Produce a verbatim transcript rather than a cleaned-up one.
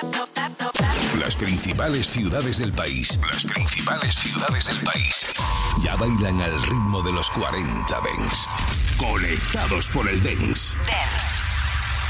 Las principales ciudades del país. Las principales ciudades del país. Ya bailan al ritmo de los cuarenta Dance. Conectados por el Dance. Dance.